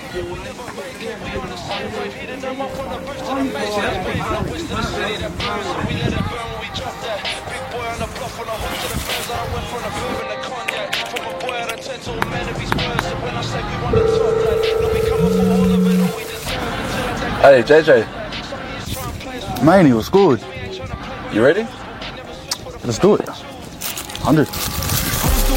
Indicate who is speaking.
Speaker 1: Hey, JJ.
Speaker 2: Man, he was good.
Speaker 1: You ready?
Speaker 2: Let's do it. 100.